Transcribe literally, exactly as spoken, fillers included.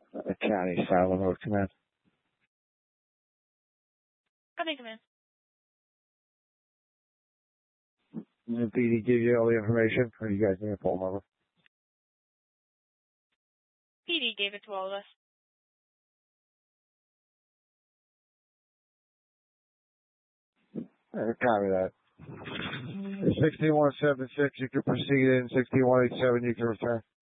The county Silent Road Command. County Command. Did P D give you all the information, or you guys need a phone number? P D gave it to all of us. Right, copy that. sixty-one seventy-six, you can proceed in. sixty-one eighty-seven, you can return.